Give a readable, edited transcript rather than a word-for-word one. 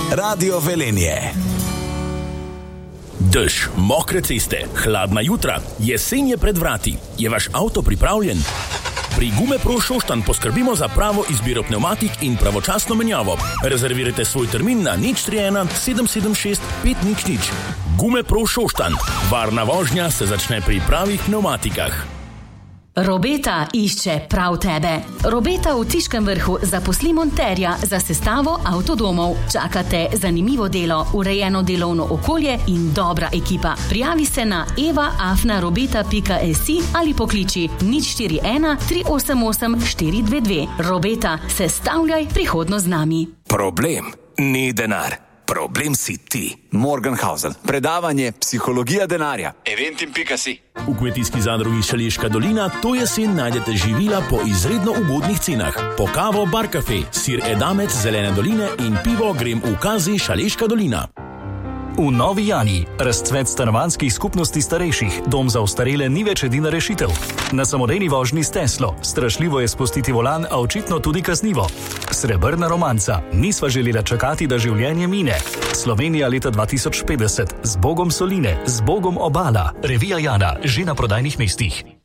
Radio Velenje. Dež, mokre ceste, hladna jutra, jesen je pred vrati. Je vaš avto pripravljen? Pri GumePro Šoštanj poskrbimo za pravo izbiro pneumatik in pravočasno menjavo. Rezervirajte svoj termin na 031 776 500. GumePro Šoštanj. Varna vožnja se začne pri pravih pneumatikah. Robeta išče prav tebe. Robeta v Ciškem Vrhu zaposli monterja za sestavo avtodomov. Čakate zanimivo delo, urejeno delovno okolje in dobra ekipa. Prijavi se na eva@robeta.si ali pokliči 041 388 422. Robeta, sestavljaj prihodnost z nami. Problem ni denar. Problem si ti. Morgenhausen. Predavanje Psihologija denarja. Eventim.si. V kmetijski zadrugi Šaleška dolina to jesen najdete živila po izredno ugodnih cenah. Po kavo Bar Cafe, sir edamec Zelene doline in pivo Grem v Kazi Šaleška dolina. V Novi Jani razcvet stanovanjskih skupnosti starejših. Dom za ostarele ni več edina rešitev. Na samodejni vožnji s Teslo. Strašljivo je spustiti volan, a očitno tudi kaznivo. Srebrna romanca. Nisva želela čakati, da življenje mine. Slovenija leta 2050. Z Bogom Soline, z Bogom Obala. Revija Jana, že na prodajnih mestih.